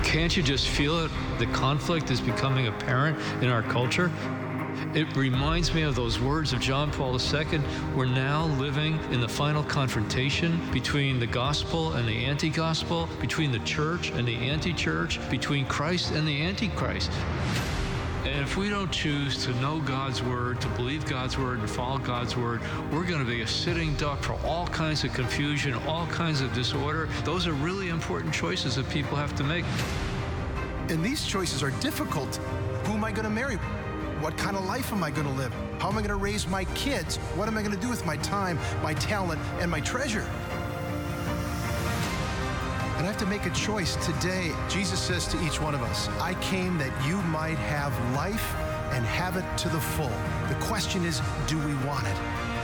Can't you just feel it? The conflict is becoming apparent in our culture. It reminds me of those words of John Paul II. We're now living in the final confrontation between the gospel and the anti-gospel, between the church and the anti-church, between Christ and the antichrist. And if we don't choose to know God's word, to believe God's word, and follow God's word, we're going to be a sitting duck for all kinds of confusion, all kinds of disorder. Those are really important choices that people have to make. And these choices are difficult. Who am I going to marry? What kind of life am I going to live? How am I going to raise my kids? What am I going to do with my time, my talent, and my treasure? And I have to make a choice today. Jesus says to each one of us, I came that you might have life and have it to the full. The question is, do we want it?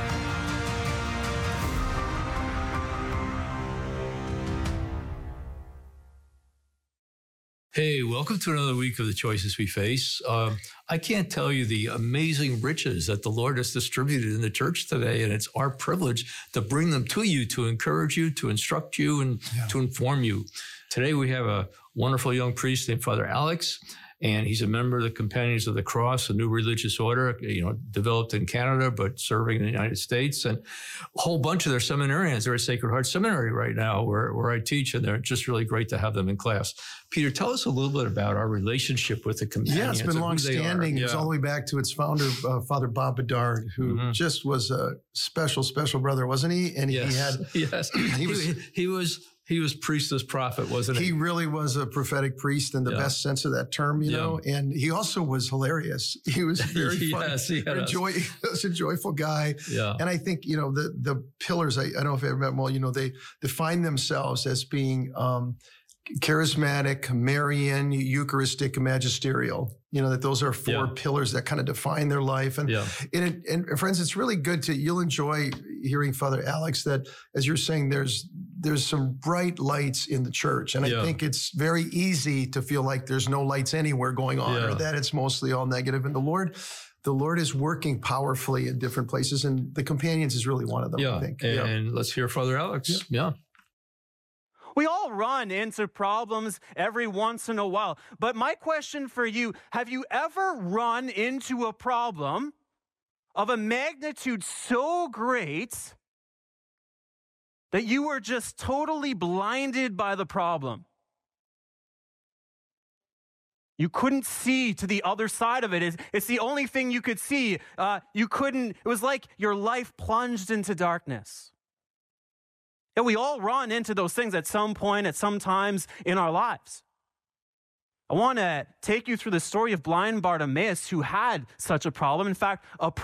Hey, welcome to another week of The Choices We Face. I can't tell you the amazing riches that the Lord has distributed in the church today, and it's our privilege to bring them to you, to encourage you, to instruct you, and to inform you. Today we have a wonderful young priest named Father Alex, and he's a member of the Companions of the Cross, a new religious order, developed in Canada, but serving in the United States. And a whole bunch of their seminarians, they're at Sacred Heart Seminary right now, where I teach, and they're just really great to have them in class. Peter, tell us a little bit about our relationship with the Companions. Yeah, it's been long-standing. It's all the way back to its founder, Father Bob Bedard, who just was a special, special brother, wasn't he? And he was priestess prophet, wasn't he? He really was a prophetic priest in the best sense of that term, you know. And he also was hilarious. He was very fun. He was a joyful guy. Yeah. And I think, the pillars, I don't know if I ever met them all, they define themselves as being charismatic, Marian, Eucharistic, magisterial. That those are four pillars that kind of define their life. And friends, it's really good you'll enjoy hearing Father Alex that, as you're saying, there's some bright lights in the church. And I think it's very easy to feel like there's no lights anywhere going on or that it's mostly all negative. And the Lord is working powerfully in different places. And the Companions is really one of them, I think. And let's hear Father Alex. We all run into problems every once in a while. But my question for you, have you ever run into a problem of a magnitude so great that you were just totally blinded by the problem? You couldn't see to the other side of it. It's the only thing you could see. It was like your life plunged into darkness. And we all run into those things at some point, at some times in our lives. I want to take you through the story of blind Bartimaeus, who had such a problem. In fact, a